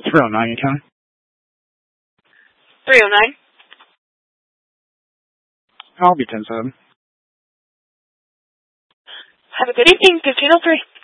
309 County. 309. I'll be 10-7. Have a good evening, 1503.